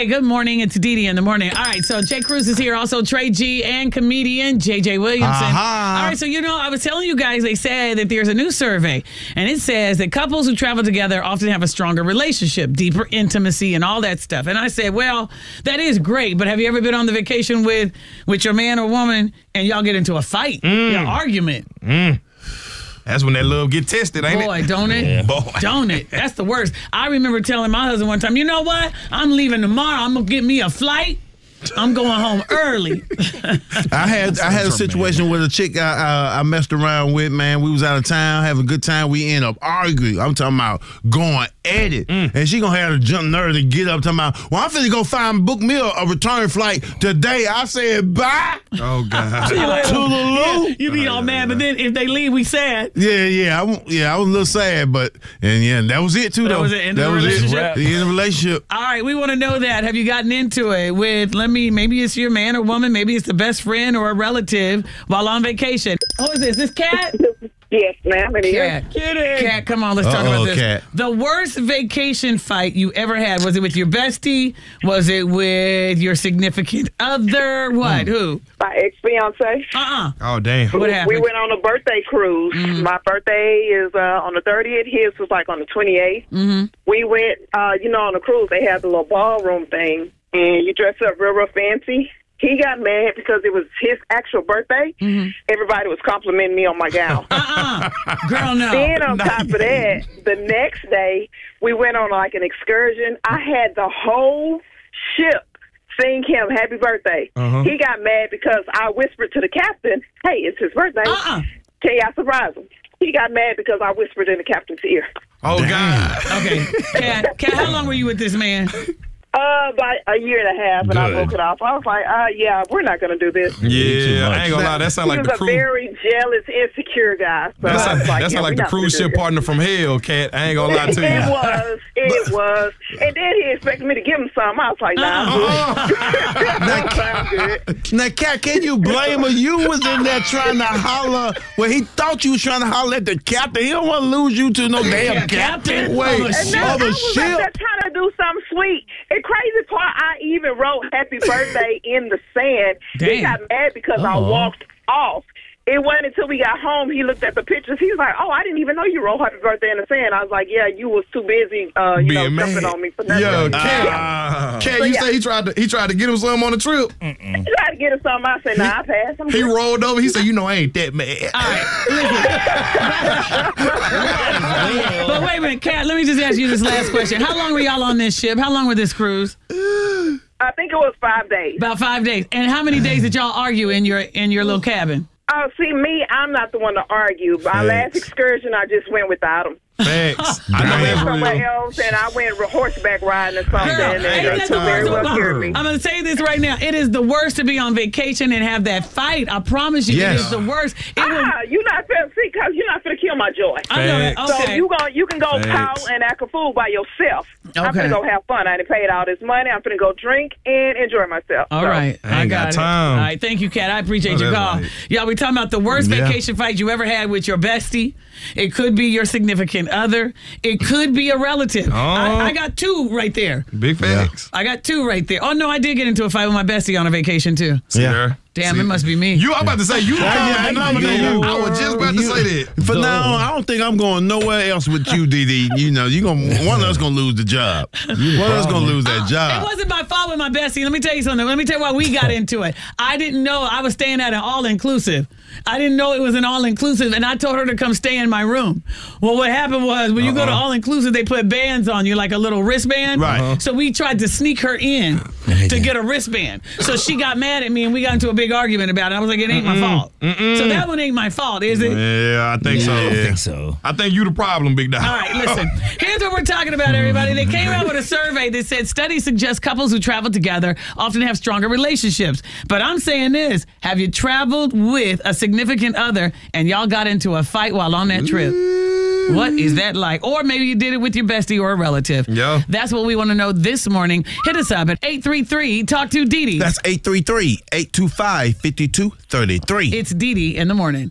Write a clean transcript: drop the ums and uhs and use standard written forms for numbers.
Hey, good morning. It's Didi in the morning. All right, so Jay Cruz is here. Also, Trey G and comedian J.J. Williamson. All right, so I was telling you guys, they said that there's a new survey, and it says that couples who travel together often have a stronger relationship, deeper intimacy, and all that stuff. And I said, well, that is great, but have you ever been on the vacation with your man or woman and y'all get into a fight, an argument? That's when that love get tested, ain't it? Boy, don't it? Yeah. Boy. Don't it? That's the worst. I remember telling my husband one time, you know what? I'm leaving tomorrow. I'm going to get me a flight. I'm going home early. I had a situation with a chick I messed around with, man. We was out of town, having a good time. We end up arguing. I'm talking about going at it. And she gonna have the jump nerve to get up talking about, well, I'm finna go book me a return flight today. I said, bye. Oh, God. Toodaloo. You be all mad, but then if they leave, we sad. Yeah. I was a little sad, but that was it too, though. That was it. End of the relationship. The end of the relationship. All right, we want to know that. Have you gotten into it with, maybe it's your man or woman, maybe it's the best friend or a relative while on vacation? Who is this? This Cat? Yes, ma'am. Cat, come on, let's talk about this. Cat. The worst vacation fight you ever had, was it with your bestie? Was it with your significant other? What? Who? My ex-fiance. Oh, damn. What happened? We went on a birthday cruise. My birthday is on the 30th. His was like on the 28th. We went, on the cruise, they had the little ballroom thing, and you dress up real fancy. He got mad because it was his actual birthday. Everybody was complimenting me on my gown. Girl, no. Then on top of that, the next day, we went on like an excursion. I had the whole ship sing him happy birthday. He got mad because I whispered to the captain, hey, it's his birthday. Can y'all surprise him? He got mad because I whispered in the captain's ear. Oh, God. Okay. Cat, how long were you with this man? About a year and a half, and I broke it off. I was like, yeah, we're not going to do this. Yeah, I ain't gonna lie. That sound like the cruise. He was a very jealous, insecure guy. So that sound like the cruise ship partner from hell, Cat. I ain't gonna lie to you. It was. And then he expected me to give him some. I was like, nah, I'm good. Now, Cat, can you blame her? You was in there trying to holler. Well, he thought you was trying to holler at the captain. He don't want to lose you to no damn captain. Wait, of a ship. I was like, trying to do something sweet. The crazy part, I even wrote happy birthday in the sand. Damn. He got mad because I walked off. It wasn't until we got home, he looked at the pictures. He was like, oh, I didn't even know you wrote happy birthday in the sand. I was like, yeah, you was too busy, jumping on me for nothing. Yo, Cat, you say he tried to get him something on the trip? He tried to get him something. I said, nah, I passed. He rolled over. He said, I ain't that mad. All right, but wait a minute, Cat, let me just ask you this last question. How long were y'all on this ship? How long were this cruise? I think it was 5 days. About 5 days. And how many days did y'all argue in your little cabin? Oh, see, me, I'm not the one to argue. My last excursion, I just went without him. Facts. I went somewhere else, and I went horseback riding or something. Girl, and they very well cured me. I'm going to say this right now. It is the worst to be on vacation and have that fight. I promise you, it is the worst. You're not finna see, because you're not finna kill my joy. I know that. Okay. So you can go pout and act a fool by yourself. I'm finna go have fun. I done paid all this money. I'm finna go drink and enjoy myself. All right. I got time. All right. Thank you, Cat. I appreciate your call. Right. Y'all, we talking about the worst vacation fight you ever had with your bestie. It could be your significant other. It could be a relative. I got two right there. Big facts. I got two right there. Oh, no, I did get into a fight with my bestie on a vacation, too. Yeah. Damn, it must be me. I'm about to say, I was just about to say that. For now, I don't think I'm going nowhere else with you, Didi. One of us going to lose the job. One of us going to lose that job. It wasn't my fault with my bestie. Let me tell you something. Let me tell you why we got into it. I didn't know I was staying at an all-inclusive. I didn't know it was an all-inclusive, and I told her to come stay in my room. Well, what happened was, when you go to all-inclusive, they put bands on you, like a little wristband. Right. So we tried to sneak her in to get a wristband. So she got mad at me, and we got into a big argument about it. I was like, it ain't my fault. So that one ain't my fault, is it? Yeah, I think so. I don't think so. I think you the problem, big dog. All right, listen. Here's what we're talking about, everybody. They came out with a survey that said studies suggest couples who travel together often have stronger relationships. But I'm saying this. Have you traveled with a significant other and y'all got into a fight while on that trip? What is that like? Or maybe you did it with your bestie or a relative. Yeah. That's what we want to know this morning. Hit us up at 833-TALK-TO-DIDI. That's 833-825-5233. It's Didi in the morning.